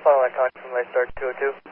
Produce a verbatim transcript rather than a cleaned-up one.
Final line contact from my start two oh two.